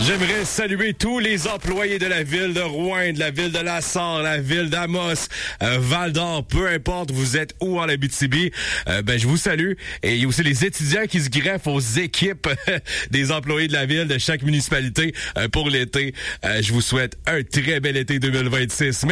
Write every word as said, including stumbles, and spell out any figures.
J'aimerais saluer tous les employés de la ville de Rouyn, de la ville de La Sarre, la ville d'Amos, euh, Val-d'Or, peu importe vous êtes où en Abitibi, euh, ben je vous salue. Et il y a aussi les étudiants qui se greffent aux équipes des employés de la ville de chaque municipalité euh, pour l'été. Euh, je vous souhaite un très bel été deux mille vingt-six.